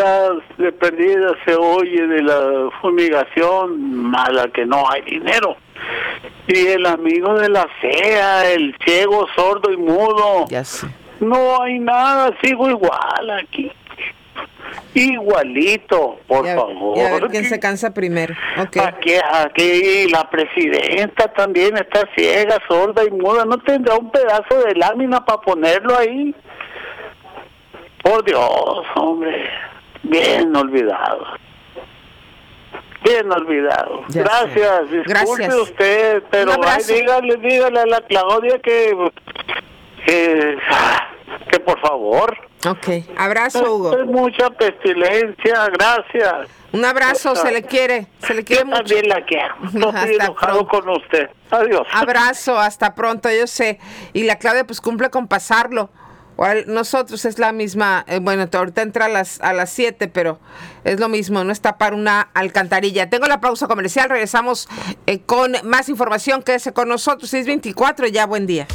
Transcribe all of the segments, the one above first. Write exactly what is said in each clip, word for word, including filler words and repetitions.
ya de perdida se oye de la fumigación, mala que no hay dinero. Y el amigo de la C E A, el ciego, sordo y mudo. Ya sé. No hay nada, sigo igual aquí. Igualito, por y a, favor. Y a ver quién se cansa primero. Okay. Aquí, aquí la presidenta también está ciega, sorda y muda. ¿No tendrá un pedazo de lámina para ponerlo ahí? Por Dios, hombre. Bien olvidado. Bien olvidado. Ya Gracias. Sé. Disculpe Gracias. usted, pero ay, dígale, dígale a la Claudia que... que, que por favor... Ok, abrazo, Hugo. Es mucha pestilencia, gracias. Un abrazo, o sea, se le quiere, se le quiere yo mucho. También la quiero. No estoy enojado con usted. Adiós. Abrazo, hasta pronto, yo sé. Y la Claudia pues cumple con pasarlo. Nosotros es la misma, eh, bueno, ahorita entra a las a las siete, pero es lo mismo, no es tapar una alcantarilla. Tengo la pausa comercial, regresamos eh, con más información, quédese con nosotros, seis veinticuatro, ya buen día.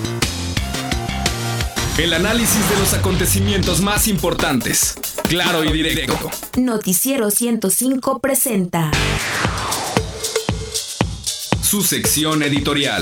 El análisis de los acontecimientos más importantes, claro y directo. Noticiero ciento cinco presenta su sección editorial.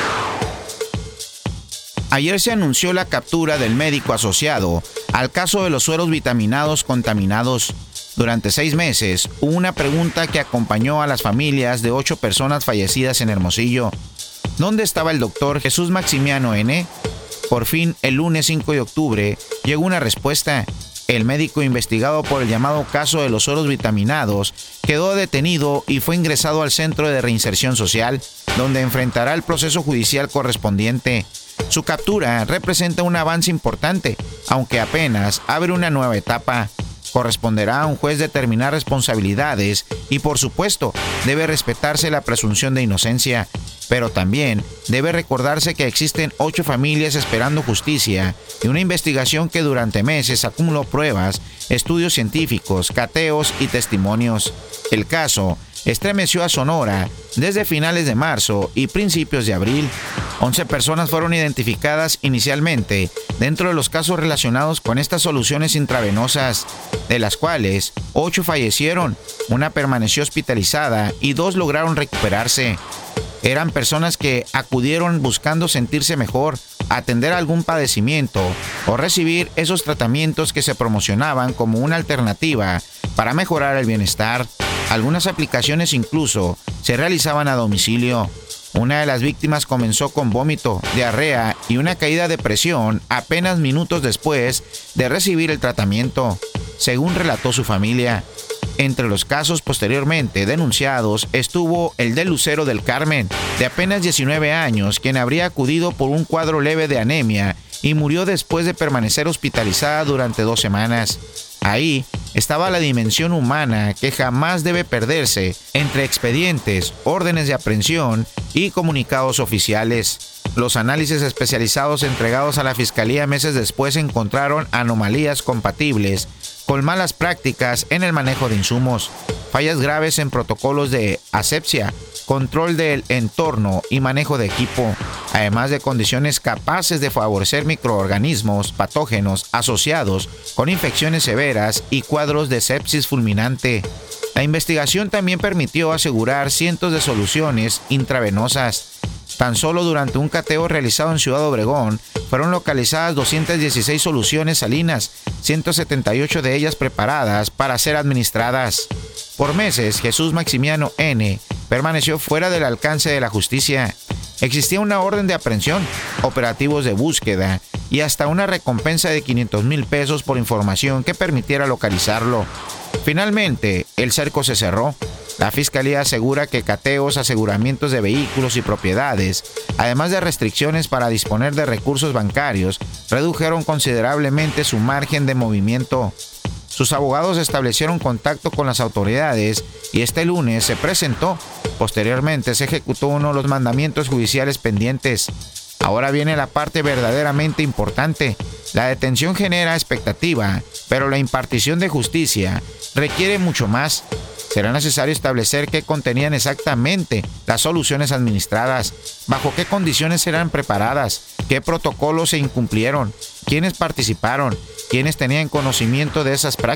Ayer se anunció la captura del médico asociado al caso de los sueros vitaminados contaminados. Durante seis meses hubo una pregunta que acompañó a las familias de ocho personas fallecidas en Hermosillo. ¿Dónde estaba el doctor Jesús Maximiano N? Por fin, el lunes cinco de octubre, llegó una respuesta. El médico investigado por el llamado caso de los sueros vitaminados quedó detenido y fue ingresado al Centro de Reinserción Social, donde enfrentará el proceso judicial correspondiente. Su captura representa un avance importante, aunque apenas abre una nueva etapa. Corresponderá a un juez determinar responsabilidades y, por supuesto, debe respetarse la presunción de inocencia. Pero también debe recordarse que existen ocho familias esperando justicia y una investigación que durante meses acumuló pruebas, estudios científicos, cateos y testimonios. El caso estremeció a Sonora desde finales de marzo y principios de abril. once personas fueron identificadas inicialmente dentro de los casos relacionados con estas soluciones intravenosas, de las cuales ocho fallecieron, una permaneció hospitalizada y dos lograron recuperarse. Eran personas que acudieron buscando sentirse mejor, atender algún padecimiento o recibir esos tratamientos que se promocionaban como una alternativa para mejorar el bienestar. Algunas aplicaciones incluso se realizaban a domicilio. Una de las víctimas comenzó con vómito, diarrea y una caída de presión apenas minutos después de recibir el tratamiento, según relató su familia. Entre los casos posteriormente denunciados estuvo el de Lucero del Carmen, de apenas diecinueve años, quien habría acudido por un cuadro leve de anemia y murió después de permanecer hospitalizada durante dos semanas. Ahí estaba la dimensión humana que jamás debe perderse entre expedientes, órdenes de aprehensión y comunicados oficiales. Los análisis especializados entregados a la Fiscalía meses después encontraron anomalías compatibles con malas prácticas en el manejo de insumos, fallas graves en protocolos de asepsia, control del entorno y manejo de equipo, además de condiciones capaces de favorecer microorganismos patógenos asociados con infecciones severas y cuadros de sepsis fulminante. La investigación también permitió asegurar cientos de soluciones intravenosas. Tan solo durante un cateo realizado en Ciudad Obregón, fueron localizadas doscientas dieciséis soluciones salinas, ciento setenta y ocho de ellas preparadas para ser administradas. Por meses, Jesús Maximiano N. permaneció fuera del alcance de la justicia. Existía una orden de aprehensión, operativos de búsqueda y hasta una recompensa de quinientos mil pesos por información que permitiera localizarlo. Finalmente, el cerco se cerró. La Fiscalía asegura que cateos, aseguramientos de vehículos y propiedades, además de restricciones para disponer de recursos bancarios, redujeron considerablemente su margen de movimiento. Sus abogados establecieron contacto con las autoridades y este lunes se presentó. Posteriormente se ejecutó uno de los mandamientos judiciales pendientes. Ahora viene la parte verdaderamente importante. La detención genera expectativa, pero la impartición de justicia requiere mucho más. Será necesario establecer qué contenían exactamente las soluciones administradas, bajo qué condiciones serán preparadas, qué protocolos se incumplieron, quiénes participaron, quiénes tenían conocimiento de esas prácticas.